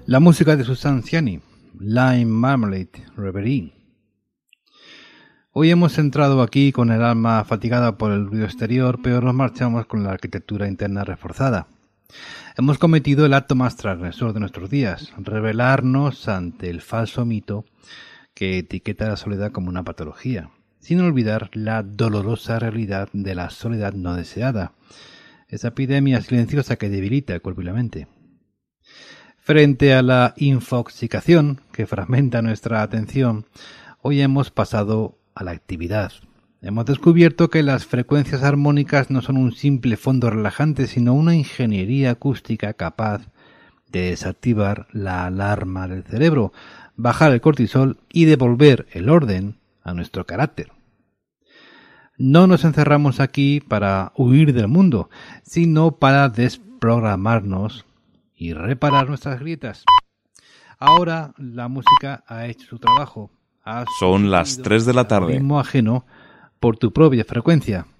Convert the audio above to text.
La música de Susan Ciani, Lime Marmalade Reverie. Hoy hemos entrado aquí con el alma fatigada por el ruido exterior, pero nos marchamos con la arquitectura interna reforzada. Hemos cometido el acto más transgresor de nuestros días, rebelarnos ante el falso mito que etiqueta la soledad como una patología, sin olvidar la dolorosa realidad de la soledad no deseada, esa epidemia silenciosa que debilita el cuerpo y la mente. Frente a la infoxicación que fragmenta nuestra atención, hoy hemos pasado a la actividad. Hemos descubierto que las frecuencias armónicas no son un simple fondo relajante, sino una ingeniería acústica capaz de desactivar la alarma del cerebro, bajar el cortisol y devolver el orden a nuestro carácter. No nos encerramos aquí para huir del mundo, sino para desprogramarnos y reparar nuestras grietas. Ahora la música ha hecho su trabajo. Son las 3 de la tarde. Ritmo ajeno por tu propia frecuencia.